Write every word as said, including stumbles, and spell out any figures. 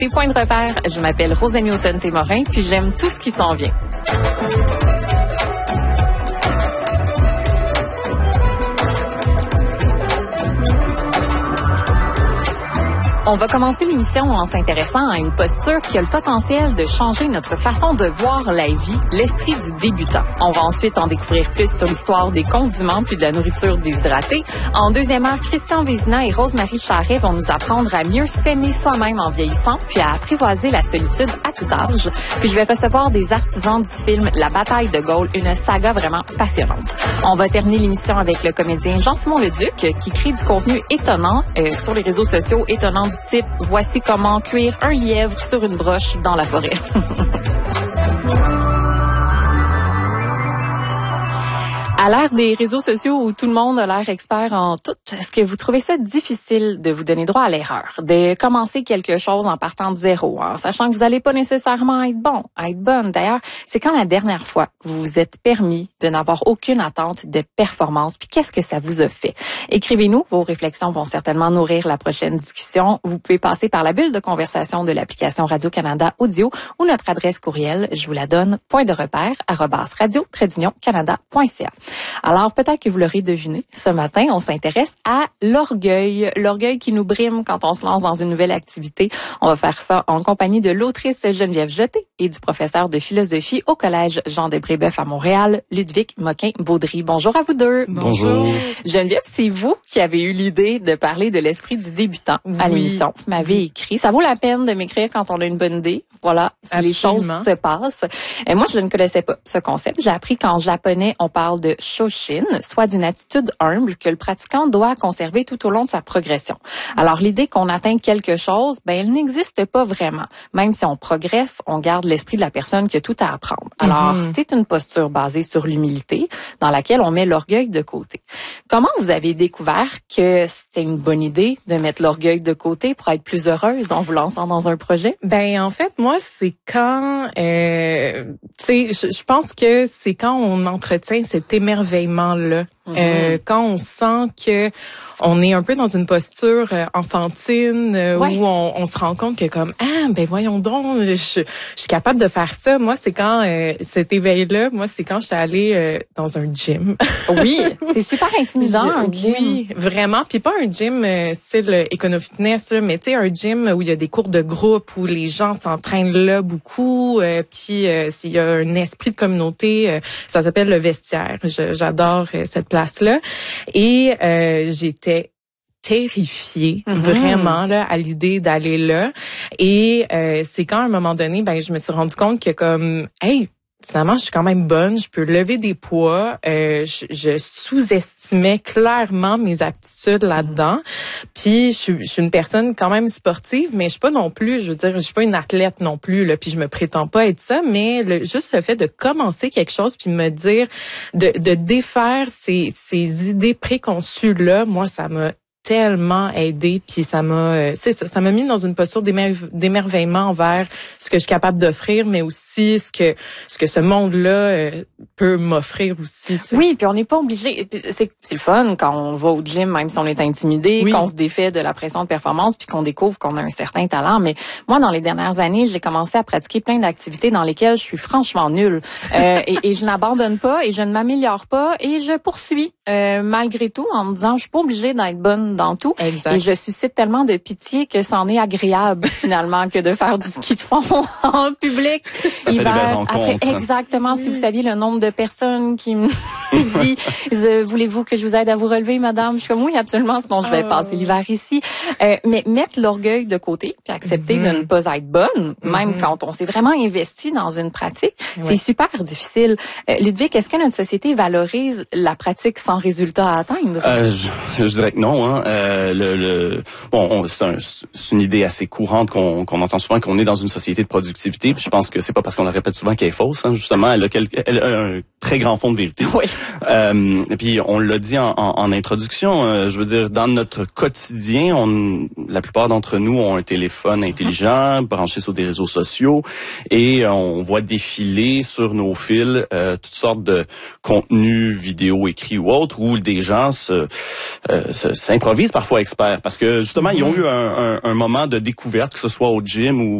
écoutez Point de repère. Je m'appelle Rosémie Automne-Témorin, puis j'aime tout ce qui s'en vient. On va commencer l'émission en s'intéressant à une posture qui a le potentiel de changer notre façon de voir la vie, l'esprit du débutant. On va ensuite en découvrir plus sur l'histoire des condiments puis de la nourriture déshydratée. En deuxième heure, Christian Vézina et Rose-Marie Charret vont nous apprendre à mieux s'aimer soi-même en vieillissant puis à apprivoiser la solitude à tout âge. Puis je vais recevoir des artisans du film La bataille de Gaulle, une saga vraiment passionnante. On va terminer l'émission avec le comédien Jean-Simon Leduc qui crée du contenu étonnant euh, sur les réseaux sociaux, étonnant du type « Voici comment cuire un lièvre sur une broche dans la forêt ». À l'ère des réseaux sociaux où tout le monde a l'air expert en tout, est-ce que vous trouvez ça difficile de vous donner droit à l'erreur, de commencer quelque chose en partant de zéro, en sachant que vous n'allez pas nécessairement être bon, être bonne? D'ailleurs, c'est quand la dernière fois que vous vous êtes permis de n'avoir aucune attente de performance, puis qu'est-ce que ça vous a fait? Écrivez-nous, vos réflexions vont certainement nourrir la prochaine discussion. Vous pouvez passer par la bulle de conversation de l'application Radio-Canada Audio ou notre adresse courriel, je vous la donne, point de repère, arobase radio trait d'union canada point c a. Alors, peut-être que vous l'aurez deviné, ce matin, on s'intéresse à l'orgueil. L'orgueil qui nous brime quand on se lance dans une nouvelle activité. On va faire ça en compagnie de l'autrice Geneviève Jeté et du professeur de philosophie au Collège Jean-Debré-Beuf à Montréal, Ludwig Moquin-Baudry. Bonjour à vous deux. Bonjour. Geneviève, c'est vous qui avez eu l'idée de parler de l'esprit du débutant à oui. l'émission. Vous m'avez écrit. Ça vaut la peine de m'écrire quand on a une bonne idée. Voilà, Absolument. Les choses se passent. Et moi, je ne connaissais pas ce concept. J'ai appris qu'en japonais, on parle de shoshin, soit d'une attitude humble que le pratiquant doit conserver tout au long de sa progression. Alors, l'idée qu'on atteint quelque chose, ben, elle n'existe pas vraiment. Même si on progresse, on garde l'esprit de la personne qui a tout à apprendre. Alors, mm-hmm. c'est une posture basée sur l'humilité, dans laquelle on met l'orgueil de côté. Comment vous avez découvert que c'était une bonne idée de mettre l'orgueil de côté pour être plus heureuse en vous lançant dans un projet? Ben, en fait, moi, c'est quand, euh, tu sais, je, je pense que c'est quand on entretient cet émerveillement-là. Mm-hmm. Euh, quand on sent que on est un peu dans une posture euh, enfantine euh, ouais. où on, on se rend compte que comme ah ben voyons donc je, je suis capable de faire ça. Moi c'est quand euh, cet éveil-là, moi c'est quand j'étais allée euh, dans un gym. Oui, c'est super intimidant je, un gym. Oui, vraiment. Puis pas un gym euh, style écono-fitness là, mais tu sais un gym où il y a des cours de groupe où les gens s'entraînent là beaucoup. Euh, puis euh, s'il y a un esprit de communauté, euh, ça s'appelle le vestiaire. Je, j'adore euh, cette place-là. Et euh, j'étais terrifiée, mm-hmm. vraiment, là, à l'idée d'aller là. Et euh, c'est quand, à un moment donné, ben je me suis rendu compte que comme, hey, finalement, je suis quand même bonne, je peux lever des poids. Euh, je, je sous-estimais clairement mes aptitudes là-dedans. Puis, je suis, je suis une personne quand même sportive, mais je suis pas non plus, je veux dire, je suis pas une athlète non plus. Là, puis, je me prétends pas être ça, mais le, juste le fait de commencer quelque chose puis me dire, de, de défaire ces, ces idées préconçues-là, moi, ça m'a tellement aidé, puis ça m'a, c'est ça, ça m'a mis dans une posture d'émer- d'émerveillement envers ce que je suis capable d'offrir, mais aussi ce que ce que ce monde-là euh, peut m'offrir aussi. T'sais. Oui, puis on n'est pas obligé. C'est, c'est le fun quand on va au gym, même si on est intimidé, oui. qu'on se défait de la pression de performance, puis qu'on découvre qu'on a un certain talent. Mais moi, dans les dernières années, j'ai commencé à pratiquer plein d'activités dans lesquelles je suis franchement nulle, euh, et, et je n'abandonne pas, et je ne m'améliore pas, et je poursuis euh, malgré tout en me disant, je suis pas obligée d'être bonne dans tout. Exact. Et je suscite tellement de pitié que c'en est agréable finalement que de faire du ski de fond en public. Ça hiver, fait des belles rencontres. Après, exactement. Si vous saviez le nombre de personnes qui me disent, voulez-vous que je vous aide à vous relever, madame? Je suis comme, oui, absolument, sinon je vais oh. passer l'hiver ici. Euh, mais mettre l'orgueil de côté puis accepter mm-hmm. de ne pas être bonne, même mm-hmm. quand on s'est vraiment investi dans une pratique, ouais. c'est super difficile. Euh, Ludwig, est-ce que notre société valorise la pratique sans résultat à atteindre? Euh, je, je dirais que non, hein. Euh, le, le, bon, on, c'est, un, c'est une idée assez courante qu'on, qu'on entend souvent, qu'on est dans une société de productivité. Puis je pense que c'est pas parce qu'on la répète souvent qu'elle est fausse. Hein, justement, elle a, quel, elle a un très grand fond de vérité. Oui. Euh, et puis on l'a dit en, en, en introduction. Euh, je veux dire, dans notre quotidien, on, la plupart d'entre nous ont un téléphone intelligent, branché sur des réseaux sociaux, et on voit défiler sur nos fils euh, toutes sortes de contenus, vidéos, écrits ou autres, où des gens se, euh, se s'improvisent s'improvisent parfois experts parce que justement, mm-hmm. ils ont eu un, un, un moment de découverte, que ce soit au gym ou